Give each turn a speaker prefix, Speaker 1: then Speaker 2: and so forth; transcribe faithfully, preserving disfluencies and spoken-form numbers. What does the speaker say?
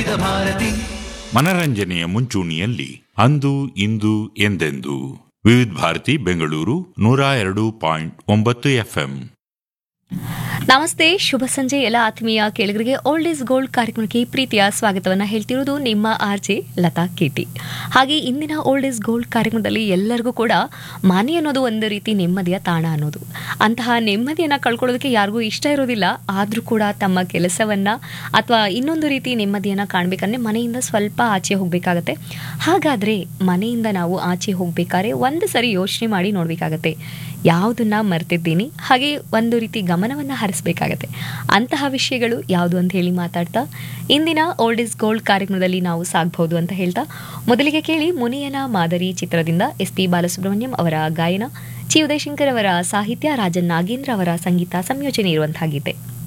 Speaker 1: ಭಾರತಿ.
Speaker 2: ಮನರಂಜನೆಯ ಮುಂಚೂಣಿಯಲ್ಲಿ ಅಂದು ಇಂದು ಎಂದೆಂದು ವಿವಿಧ ಭಾರತಿ ಬೆಂಗಳೂರು ನೂರ ಎರಡು ಪಾಯಿಂಟ್ ಒಂಬತ್ತು ಎಫ್ಎಂ.
Speaker 3: ನಮಸ್ತೆ, ಶುಭ ಸಂಜೆ ಎಲ್ಲ ಆತ್ಮೀಯ ಕೇಳಿಗರಿಗೆ ಓಲ್ಡ್ ಈಸ್ ಗೋಲ್ಡ್ ಕಾರ್ಯಕ್ರಮಕ್ಕೆ ಪ್ರೀತಿಯ ಸ್ವಾಗತವನ್ನು ಹೇಳ್ತಿರೋದು ನಿಮ್ಮ ಆರ್ ಜೆ ಲತಾ ಕೇಟಿ. ಹಾಗೆ ಇಂದಿನ ಓಲ್ಡ್ ಈಸ್ ಗೋಲ್ಡ್ ಕಾರ್ಯಕ್ರಮದಲ್ಲಿ ಎಲ್ಲರಿಗೂ ಕೂಡ ಮನೆ ಅನ್ನೋದು ಒಂದು ರೀತಿ ನೆಮ್ಮದಿಯ ತಾಣ ಅನ್ನೋದು. ಅಂತಹ ನೆಮ್ಮದಿಯನ್ನು ಕಳ್ಕೊಳ್ಳೋದಕ್ಕೆ ಯಾರಿಗೂ ಇಷ್ಟ ಇರೋದಿಲ್ಲ. ಆದರೂ ಕೂಡ ತಮ್ಮ ಕೆಲಸವನ್ನು ಅಥವಾ ಇನ್ನೊಂದು ರೀತಿ ನೆಮ್ಮದಿಯನ್ನು ಕಾಣಬೇಕಂದ್ರೆ ಮನೆಯಿಂದ ಸ್ವಲ್ಪ ಆಚೆ ಹೋಗಬೇಕಾಗತ್ತೆ. ಹಾಗಾದರೆ ಮನೆಯಿಂದ ನಾವು ಆಚೆ ಹೋಗಬೇಕಾದ್ರೆ ಒಂದು ಸರಿ ಯೋಚನೆ ಮಾಡಿ ನೋಡಬೇಕಾಗತ್ತೆ, ಯಾವುದನ್ನ ಮರ್ತಿದ್ದೀನಿ, ಹಾಗೆ ಒಂದು ರೀತಿ ಗಮನವನ್ನು ಹರಿಸಬೇಕಾಗತ್ತೆ. ಅಂತಹ ವಿಷಯಗಳು ಯಾವುದು ಅಂತ ಹೇಳಿ ಮಾತಾಡ್ತಾ ಇಂದಿನ ಓಲ್ಡ್ ಇಸ್ ಗೋಲ್ಡ್ ಕಾರ್ಯಕ್ರಮದಲ್ಲಿ ನಾವು ಸಾಗಬಹುದು ಅಂತ ಹೇಳ್ತಾ ಮೊದಲಿಗೆ ಕೇಳಿ ಮುನಿಯನ ಮಾದರಿ ಚಿತ್ರದಿಂದ ಎಸ್ ಪಿ ಬಾಲಸುಬ್ರಹ್ಮಣ್ಯಂ ಅವರ ಗಾಯನ, ಚಿ ಉದಯಶಂಕರ್ ಅವರ ಸಾಹಿತ್ಯ, ರಾಜನ್ ನಾಗೇಂದ್ರ ಅವರ ಸಂಗೀತ ಸಂಯೋಜನೆ ಇರುವಂತಹ ಗೀತೆ.